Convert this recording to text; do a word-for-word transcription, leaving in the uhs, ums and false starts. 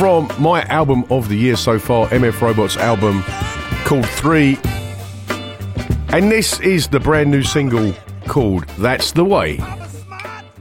from my album of the year so far, M F Robot's album called Three. And this is the brand new single called That's the Way.